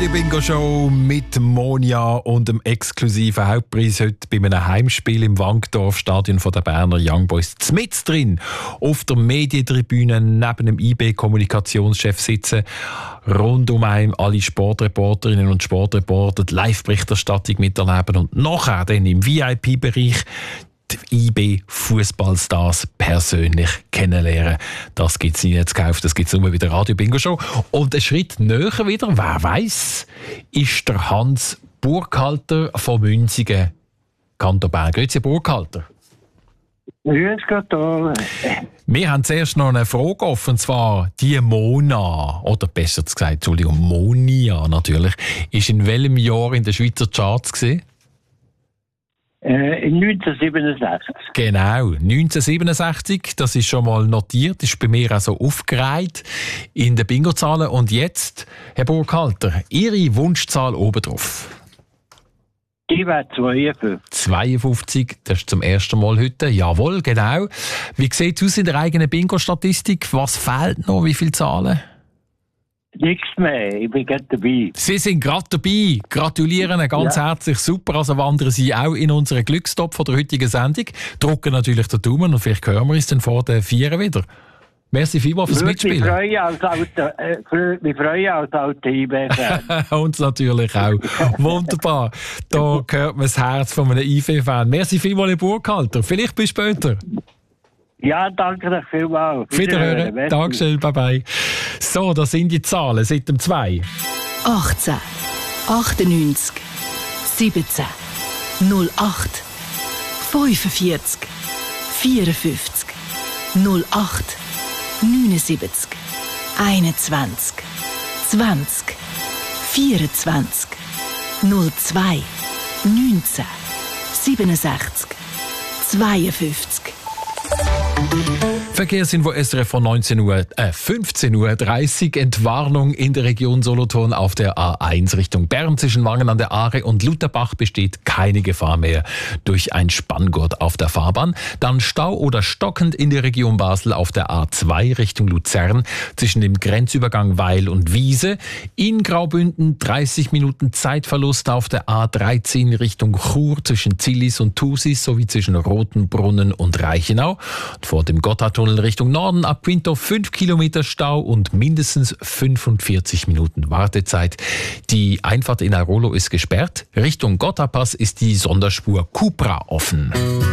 Radio Bingo Show mit Monia und dem exklusiven Hauptpreis heute bei einem Heimspiel im Wankdorf-Stadion der Berner Young Boys. Mitten drin auf der Medientribüne neben dem IB-Kommunikationschef sitzen. Rund um einen alle Sportreporterinnen und Sportreporter die Live-Berichterstattung miterleben und nachher dann im VIP-Bereich die IB-Fußballstars persönlich kennenlernen. Das gibt es nie zu kaufen, das gibt es nur bei der Radio Bingo Show. Und einen Schritt näher wieder, wer weiss, ist der Hans Burkhalter von Münsingen, Kanton Bern. Grüezi, Burkhalter. Grüß Gott. Wir haben zuerst noch eine Frage offen, und zwar die Mona, oder besser gesagt, Entschuldigung, Monia natürlich, ist in welchem Jahr in den Schweizer Charts gewesen? 1967. Genau, 1967, das ist schon mal notiert, ist bei mir auch so aufgereiht in den Bingo-Zahlen. Und jetzt, Herr Burkhalter, Ihre Wunschzahl oben drauf? Die wäre 52. 52, das ist zum ersten Mal heute. Jawohl, genau. Wie sieht es aus in der eigenen Bingo-Statistik? Was fehlt noch? Wie viele Zahlen? Nichts mehr, ich bin gerade dabei. Sie sind gerade dabei. Gratulieren ganz herzlich, super. Also wandern Sie auch in unseren Glückstopf von der heutigen Sendung. Drücken natürlich den Daumen und vielleicht hören wir uns dann vor den 4 wieder. Merci vielmals fürs Mitspielen. Wir freuen als alte IB-Fan. Uns natürlich auch. Wunderbar. Da hört man das Herz von einem IB-Fan. Merci vielmals, Herr Burkhalter. Vielleicht bis später. Ja, danke dir vielmals. Wiederhören. Dankeschön, bye bye. So, das sind die Zahlen seit dem 2. 18, 98, 17, 08, 45, 54, 08, 79, 21, 20, 24, 02, 19, 67, 52. Verkehrsinfo SRF von 15.30 Uhr. Entwarnung in der Region Solothurn auf der A1 Richtung Bern zwischen Wangen an der Aare und Lutherbach besteht keine Gefahr mehr durch ein Spanngurt auf der Fahrbahn. Dann Stau oder stockend in der Region Basel auf der A2 Richtung Luzern zwischen dem Grenzübergang Weil und Wiese. In Graubünden 30 Minuten Zeitverlust auf der A13 Richtung Chur zwischen Zillis und Thusis sowie zwischen Rotenbrunnen und Reichenau. Und vor dem Gotthardtunnel Richtung Norden ab Quinto 5 Kilometer Stau und mindestens 45 Minuten Wartezeit. Die Einfahrt in Airolo ist gesperrt. Richtung Gotthardpass ist die Sonderspur Cupra offen.